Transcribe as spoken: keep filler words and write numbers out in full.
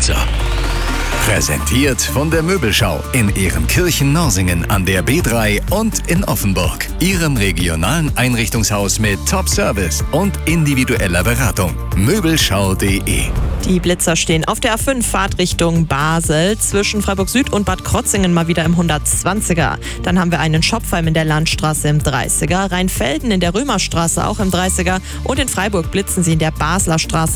Blitzer. Präsentiert von der Möbelschau in Ehrenkirchen-Norsingen an der B drei und in Offenburg. Ihrem regionalen Einrichtungshaus mit Top-Service und individueller Beratung. Möbelschau punkt de. Die Blitzer stehen auf der A fünf Fahrtrichtung Basel zwischen Freiburg Süd und Bad Krotzingen mal wieder im hundertzwanziger. Dann haben wir einen Schopfheim in der Landstraße im dreißiger, Rheinfelden in der Römerstraße auch im dreißiger und in Freiburg blitzen sie in der Basler Straße